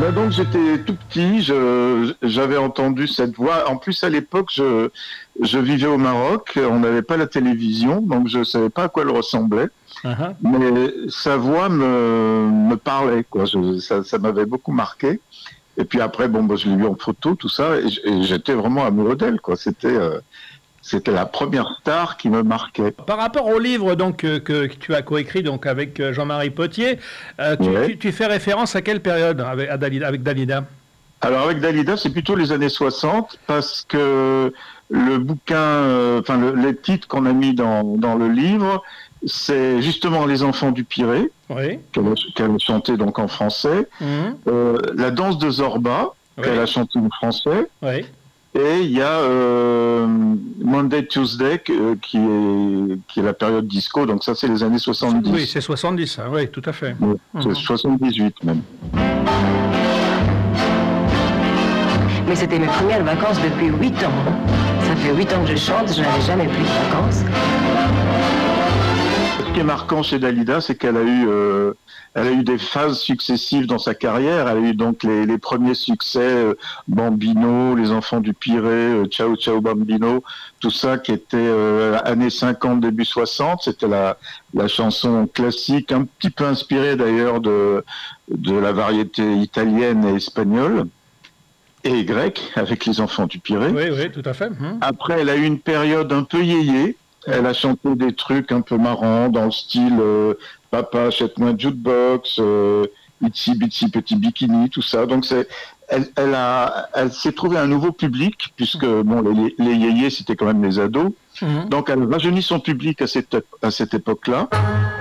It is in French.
Donc j'étais tout petit, j'avais entendu cette voix. En plus à l'époque, je vivais au Maroc, on n'avait pas la télévision, donc je savais pas à quoi elle ressemblait. Uh-huh. Mais sa voix me parlait, quoi. Ça m'avait beaucoup marqué. Et puis après, bon, bah, je l'ai vu en photo, tout ça, et j'étais vraiment amoureux d'elle, quoi. C'était la première star qui me marquait. Par rapport au livre donc que tu as coécrit donc avec Jean-Marie Potier, Ouais. tu fais référence à quelle période avec Dalida? Alors avec Dalida, c'est plutôt les années 60 parce que le bouquin, enfin les titres qu'on a mis dans le livre, c'est justement Les Enfants du Pirée, Oui. qu'elle a chanté donc en français, Mhm. La danse de Zorba, qu'elle Oui. a chanté en français, Oui. et il y a Monday Tuesday qui est la période disco, donc ça c'est les années Oui, 70, c'est 70, hein, oui, tout à fait. c'est Mhm. 78 même. Mais c'était mes premières vacances depuis 8 ans. Ça fait 8 ans que je chante, je n'avais jamais pris de vacances. Ce qui est marquant chez Dalida, c'est elle a eu des phases successives dans sa carrière. Elle a eu donc les premiers succès, Bambino, Les Enfants du Pirée, Ciao Ciao Bambino, tout ça qui était années 50, début 60. C'était la chanson classique, un petit peu inspirée d'ailleurs de la variété italienne et espagnole et grecque avec Les Enfants du Pirée. Oui, oui, tout à fait. Mhm. Après, elle a eu une période un peu yéyé. Elle a chanté des trucs un peu marrants dans le style Papa, achète-moi un jukebox, Itsy Bitsy Petit Bikini, tout ça. Donc elle s'est trouvée un nouveau public puisque bon, les yéyés c'était quand même les ados. Mhm. Donc elle rajeunit son public à cette époque-là.